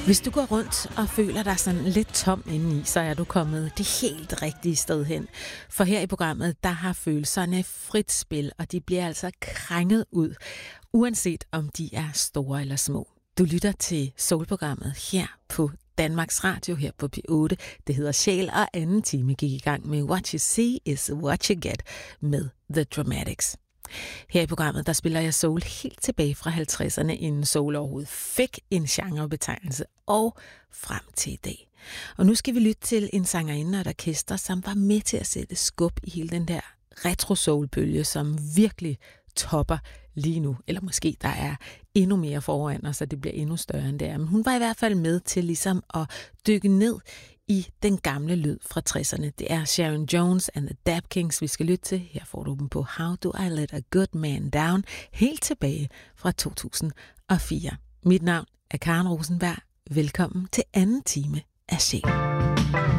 Hvis du går rundt og føler dig sådan lidt tom indeni, så er du kommet det helt rigtige sted hen. For her i programmet, der har følelserne frit spil, og de bliver altså krænget ud, uanset om de er store eller små. Du lytter til Soul-programmet her på Danmarks Radio, her på P8. Det hedder Sjæl, og anden time gik i gang med What You See Is What You Get med The Dramatics. Her i programmet, der spiller jeg soul helt tilbage fra 50'erne, inden soul overhovedet fik en genrebetegnelse, og frem til i dag. Og nu skal vi lytte til en sangerinde og et orkester, som var med til at sætte skub i hele den der retro-soul-bølge, som virkelig topper lige nu. Eller måske der er endnu mere foran os, så det bliver endnu større end det er. Men hun var i hvert fald med til ligesom at dykke ned i den gamle lyd fra 60'erne. Det er Sharon Jones and the Dap Kings, vi skal lytte til. Her får du dem på How Do I Let a Good Man Down, helt tilbage fra 2004. Mit navn er Karen Rosenberg. Velkommen til anden time af Sjæl.